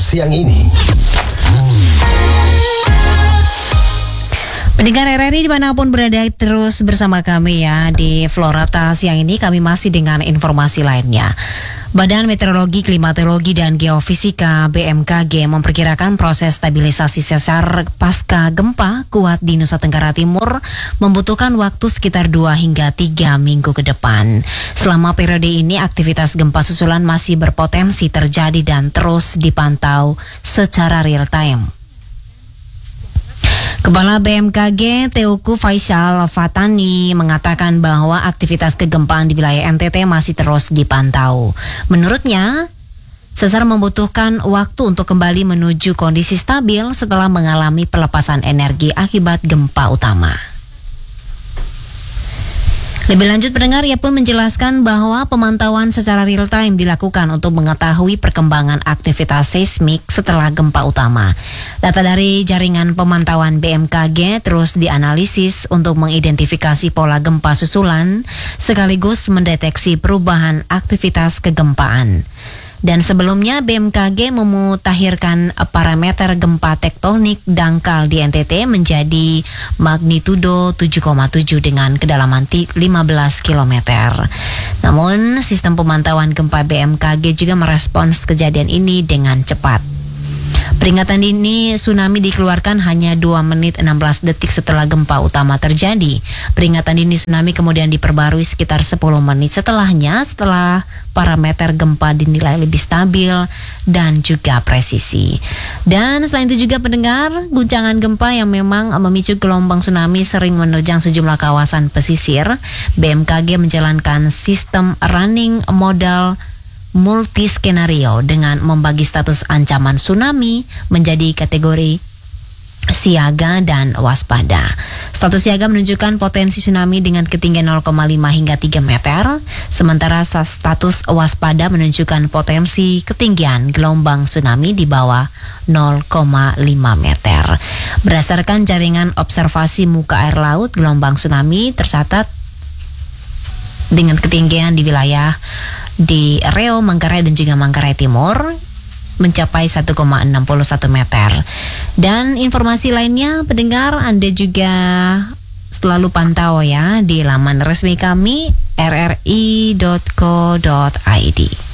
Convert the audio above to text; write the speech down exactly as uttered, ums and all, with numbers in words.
siang ini. Pendengar R R I dimanapun berada, terus bersama kami ya di Florata siang ini. Kami masih dengan informasi lainnya. Badan Meteorologi, Klimatologi, dan Geofisika B M K G memperkirakan proses stabilisasi sesar pasca gempa kuat di Nusa Tenggara Timur membutuhkan waktu sekitar dua hingga tiga minggu ke depan. Selama periode ini, aktivitas gempa susulan masih berpotensi terjadi dan terus dipantau secara real time. Kepala B M K G Teuku Faisal Fatani mengatakan bahwa aktivitas kegempaan di wilayah N T T masih terus dipantau. Menurutnya, sesar membutuhkan waktu untuk kembali menuju kondisi stabil setelah mengalami pelepasan energi akibat gempa utama. Lebih lanjut, pendengar, ia pun menjelaskan bahwa pemantauan secara real time dilakukan untuk mengetahui perkembangan aktivitas seismik setelah gempa utama. Data dari jaringan pemantauan B M K G terus dianalisis untuk mengidentifikasi pola gempa susulan sekaligus mendeteksi perubahan aktivitas kegempaan. Dan sebelumnya B M K G memutakhirkan parameter gempa tektonik dangkal di N T T menjadi magnitudo tujuh koma tujuh dengan kedalaman lima belas kilometer. Namun sistem pemantauan gempa B M K G juga merespons kejadian ini dengan cepat. Peringatan dini tsunami dikeluarkan hanya dua menit enam belas detik setelah gempa utama terjadi. Peringatan dini tsunami kemudian diperbarui sekitar sepuluh menit setelahnya setelah parameter gempa dinilai lebih stabil dan juga presisi. Dan selain itu juga, pendengar, guncangan gempa yang memang memicu gelombang tsunami sering menerjang sejumlah kawasan pesisir. B M K G menjalankan sistem running model multi skenario dengan membagi status ancaman tsunami menjadi kategori siaga dan waspada. Status siaga menunjukkan potensi tsunami dengan ketinggian nol koma lima hingga tiga meter, sementara status waspada menunjukkan potensi ketinggian gelombang tsunami di bawah nol koma lima meter. Berdasarkan jaringan observasi muka air laut, gelombang tsunami tercatat dengan ketinggian di wilayah di Riau, Manggarai, dan juga Manggarai Timur mencapai satu koma enam satu meter. Dan informasi lainnya, pendengar, Anda juga selalu pantau ya di laman resmi kami r r i dot co dot i d.